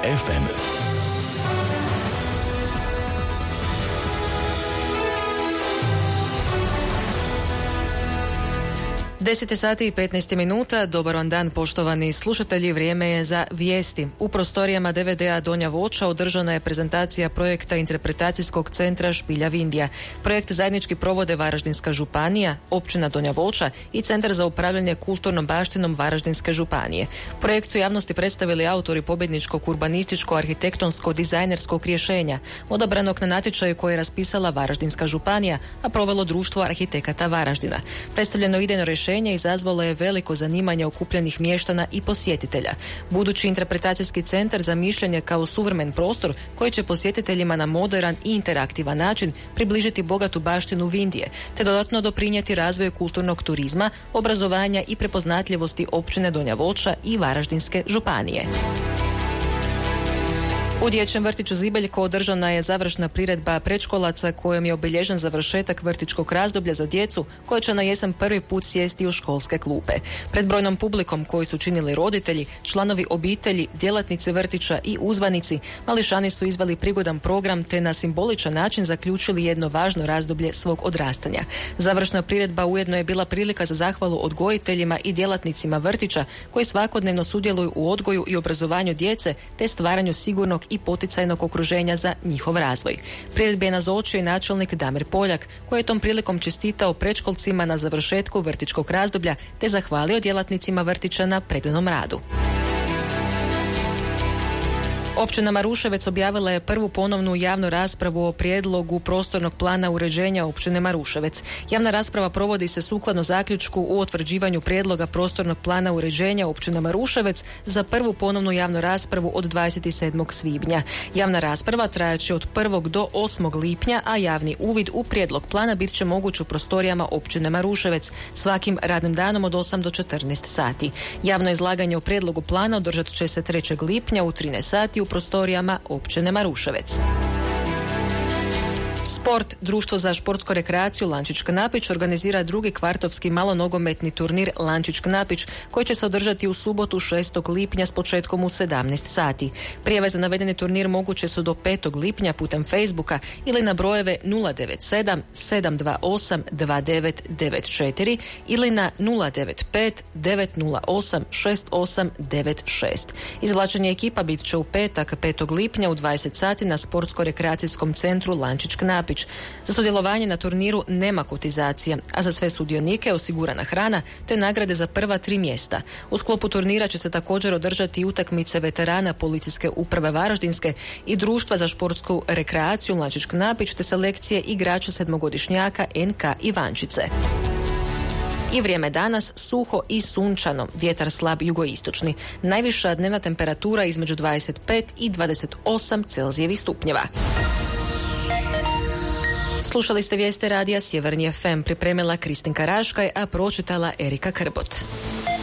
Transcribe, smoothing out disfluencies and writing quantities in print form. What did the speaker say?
FM. 10 sati i 15 minuta, dobar vam dan poštovani slušatelji, vrijeme je za vijesti. U prostorijama DVD-a Donja Voća održana je prezentacija projekta Interpretacijskog centra Špilja Vindija. Projekt zajednički provode Varaždinska županija, općina Donja Voća i Centar za upravljanje kulturnom baštinom Varaždinske županije. Projekt su javnosti predstavili autori pobjedničkog urbanističko-arhitektonsko-dizajnerskog rješenja, odabranog na natječaju koje je raspisala Varaždinska županija, a provelo Društvo arhitekata Varaždina. Predstavljeno idejno rješenje izazvalo je veliko zanimanje okupljenih mještana i posjetitelja. Budući interpretacijski centar zamišljen je kao suvremen prostor koji će posjetiteljima na moderan i interaktivan način približiti bogatu baštinu Vindije, te dodatno doprinijeti razvoju kulturnog turizma, obrazovanja i prepoznatljivosti općine Donja Voća i Varaždinske županije. U dječjem vrtiću Zibeljko održana je završna priredba predškolaca kojom je obilježen završetak vrtićkog razdoblja za djecu koje će na jesen prvi put sjesti u školske klupe. Pred brojnom publikom koji su činili roditelji, članovi obitelji, djelatnici vrtića i uzvanici, mališani su izveli prigodan program te na simboličan način zaključili jedno važno razdoblje svog odrastanja. Završna priredba ujedno je bila prilika za zahvalu odgojiteljima i djelatnicima vrtića koji svakodnevno sudjeluju u odgoju i obrazovanju djece te stvaranju sigurnog i poticajnog okruženja za njihov razvoj. Priredbi je nazočio i načelnik Damir Poljak, koji je tom prilikom čestitao predškolcima na završetku vrtićkog razdoblja te zahvalio djelatnicima vrtića na predanom radu. Općina Maruševec objavila je prvu ponovnu javnu raspravu o prijedlogu prostornog plana uređenja općine Maruševec. Javna rasprava provodi se sukladno zaključku u utvrđivanju prijedloga prostornog plana uređenja općine Maruševec za prvu ponovnu javnu raspravu od 27. svibnja. Javna rasprava trajaće od 1. do 8. lipnja, a javni uvid u prijedlog plana bit će moguć u prostorijama općine Maruševec svakim radnim danom od 8 do 14 sati. Javno izlaganje o prijedlogu plana održat će se 3. lipnja u 13 sati u prostorijama općine Maruševec. Sport. Društvo za športsku rekreaciju Lančić Knapić organizira drugi kvartovski malonogometni turnir Lančić Knapić koji će se održati u subotu 6. lipnja s početkom u 17 sati. Prijave za navedeni turnir moguće su do 5. lipnja putem Facebooka ili na brojeve 097 728 2994 ili na 095 908 6896. Izvlačenje ekipa bit će u petak 5. lipnja u 20 sati na sportsko-rekreacijskom centru Lančić Knapić. Za sudjelovanje na turniru nema kotizacija, a za sve sudionike osigurana hrana te nagrade za prva 3 mjesta. U sklopu turnira će se također održati utakmice veterana Policijske uprave Varaždinske i Društva za športsku rekreaciju Lančić Knapić te selekcije igrača sedmogodišnjaka NK Ivančice. I vrijeme danas suho i sunčano, vjetar slab jugoistočni. Najviša dnevna temperatura između 25 i 28 Celzijevih stupnjeva. Slušali ste vijesti radija Sjeverni FM, pripremila Kristinka Raškaj, a pročitala Erika Krbot.